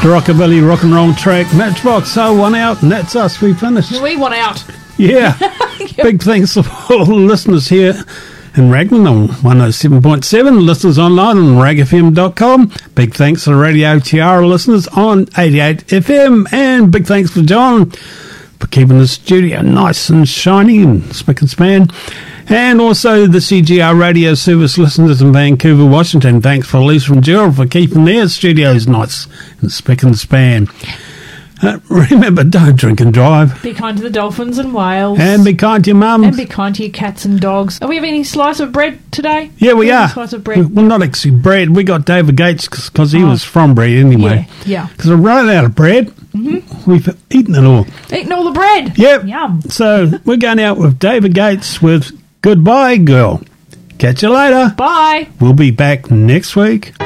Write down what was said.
The rockabilly rock and roll track, Matchbox. So one out, and that's us. We finished. We want out. Yeah. Big thanks to all the listeners here in Raglan on 107.7, listeners online on ragfm.com. Big thanks to the Radio Tiara listeners on 88 FM, and big thanks to John for keeping the studio nice and shiny and spick and span. And also the CGR radio service listeners in Vancouver, Washington. Thanks for Lisa from Gerald for keeping their studios nice and spick and span. Remember, don't drink and drive. Be kind to the dolphins and whales. And be kind to your mum. And be kind to your cats and dogs. Are we having any slice of bread today? Yeah, we are. Slice of bread. Well, not actually bread. We got David Gates because he was from bread anyway. Yeah. Because we ran out of bread. Mm-hmm. We've eaten it all. Eaten all the bread. Yep. Yum. So we're going out with David Gates with Goodbye Girl. Catch you later. Bye. We'll be back next week.